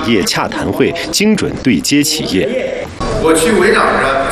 业洽谈会，精准对接企业。 我区围绕着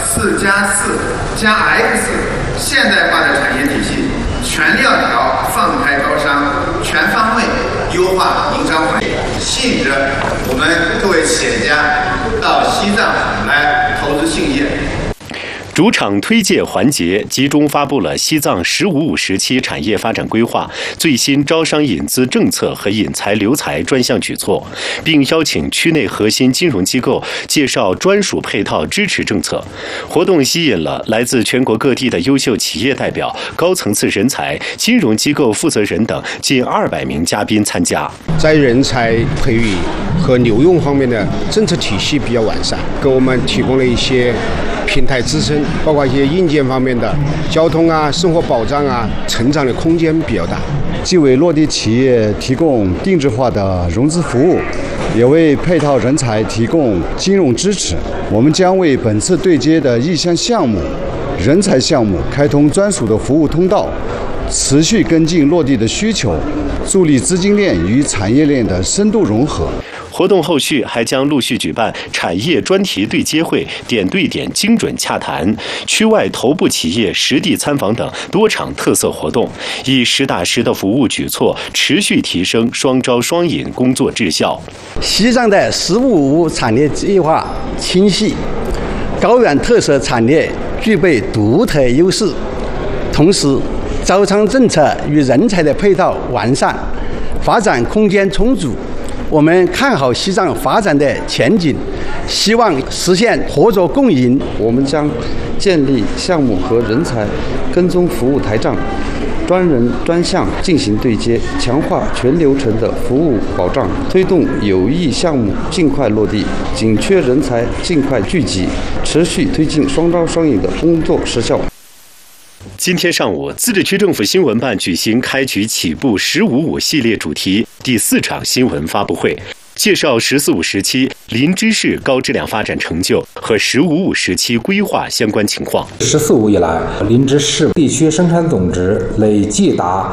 4+4+X 现代化的产业体系，全链条放开招商，全方位优化营商环境，吸引着我们各位企业家到西藏来投资兴业。 主场推介环节集中发布了西藏“15-5”时期产业发展规划、最新招商引资政策和引才留才专项举措，并邀请区内核心金融机构介绍专属配套支持政策。活动吸引了来自全国各地的优秀企业代表、高层次人才、金融机构负责人等近200名嘉宾参加。 在人才培育和留用方面的政策体系比较完善，给我们提供了一些平台支撑，包括一些硬件方面的交通啊、生活保障啊，成长的空间比较大。 既为落地企业提供定制化的融资服务，也为配套人才提供金融支持。我们将为本次对接的意向项目、人才项目开通专属的服务通道，持续跟进落地的需求，助力资金链与产业链的深度融合。 活动后续还将陆续举办产业专题对接会、点对点精准洽谈、区外头部企业实地参访等多场特色活动，以实打实的服务举措持续提升双招双引工作质效。 西藏的“15-5”产业计划清晰，高原特色产业具备独特优势，同时招商政策与人才的配套完善，发展空间充足。我们看好西藏发展的前景，希望实现合作共赢。 我们将建立项目和人才跟踪服务台账，专人专项进行对接，强化全流程的服务保障，推动有益项目尽快落地，紧缺人才尽快聚集，持续推进双招双引的工作实效。 今天上午，自治区政府新闻办举行开局起步“15-5”系列主题第4场新闻发布会，介绍“14-5”时期林芝市高质量发展成就和“15-5”时期规划相关情况。 “14-5”以来，林芝市地区生产总值累计达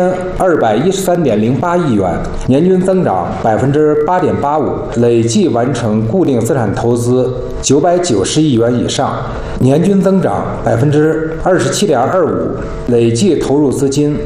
1213.08亿元，年均增长8.85%，累计完成固定资产投资990亿元以上，年均增长27.25%，累计投入资金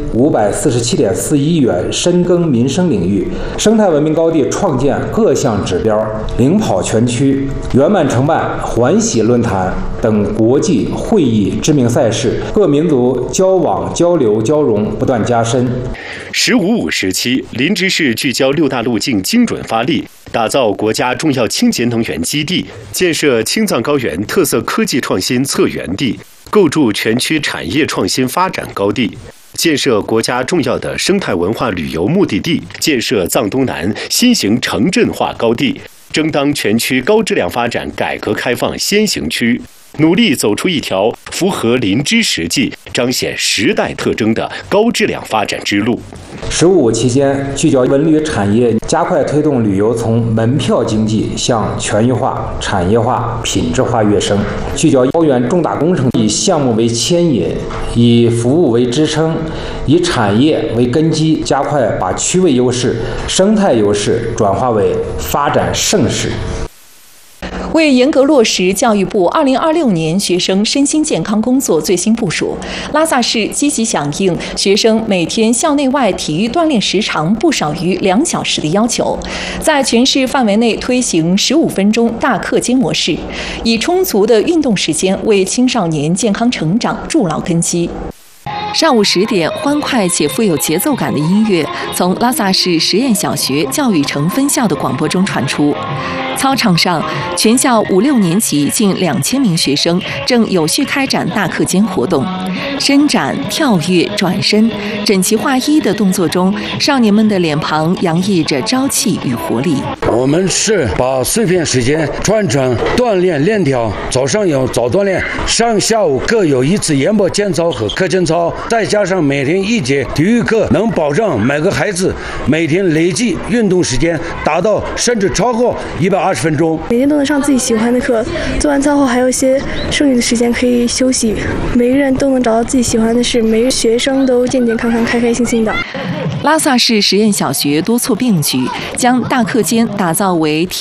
547.41亿元，深耕民生领域，生态文明高地创建各项指标领跑全区，圆满承办环喜论坛等国际会议知名赛事，各民族交往交流交融不断加深。 “15-5”时期，林芝市聚焦6大路径精准发力，打造国家重要清洁能源基地，建设青藏高原特色科技创新策源地，构筑全区产业创新发展高地，建设国家重要的生态文化旅游目的地，建设藏东南新型城镇化高地，争当全区高质量发展改革开放先行区，努力走出一条符合林芝实际、彰显时代特征的高质量发展之路。 “15-5”期间，聚焦文旅产业，加快推动旅游从门票经济向全域化、产业化、品质化跃升；聚焦高原重大工程，以项目为牵引，以服务为支撑，以产业为根基，加快把区位优势、生态优势转化为发展盛世。 为严格落实教育部2026年学生身心健康工作最新部署，拉萨市积极响应学生每天校内外体育锻炼时长不少于2小时的要求，在全市范围内推行15分钟大课间模式，以充足的运动时间为青少年健康成长筑牢根基。上午10点，欢快且富有节奏感的音乐从拉萨市实验小学教育城分校的广播中传出。操场上，全校5、6年级近2000名学生正有序开展大课间活动，伸展、跳跃、转身，整齐划一的动作中，少年们的脸庞洋溢着朝气与活力。 我们是把碎片时间串成锻炼链条，早上有早锻炼，上下午各有1次研报间操和课间操，再加上每天1节体育课，能保证每个孩子每天累计运动时间达到甚至超过120分钟。 每天都能上自己喜欢的课，做完操后还有一些剩余的时间可以休息。每个人都能找到自己喜欢的事，每个学生都健健康康、开开心心的。 拉萨市实验小学多措并举，将大课间打造为